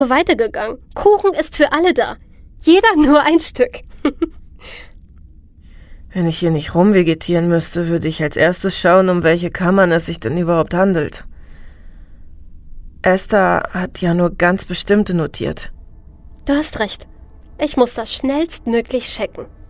weitergegangen. Kuchen ist für alle da. Jeder nur ein Stück. Wenn ich hier nicht rumvegetieren müsste, würde ich als erstes schauen, um welche Kammern es sich denn überhaupt handelt. Esther hat ja nur ganz bestimmte notiert. Du hast recht. Ich muss das schnellstmöglich checken.